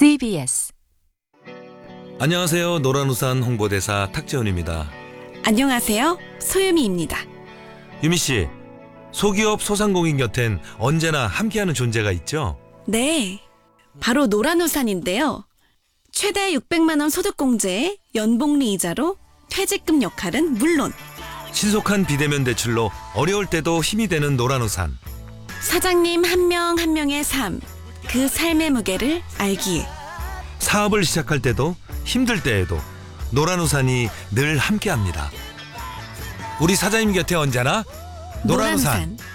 CBS. 안녕하세요. 노란우산 홍보대사 탁재훈입니다. 안녕하세요. 소유미입니다. 유미 씨, 소기업 소상공인 곁엔 언제나 함께하는 존재가 있죠? 네, 바로 노란우산인데요. 최대 600만 원 소득공제에 연복리 이자로 퇴직금 역할은 물론 신속한 비대면 대출로 어려울 때도 힘이 되는 노란우산. 사장님 한 명 한 명의 삶, 그 삶의 무게를 알기에 사업을 시작할 때도 힘들 때에도 노란우산이 늘 함께합니다. 우리 사장님 곁에 언제나 노란우산.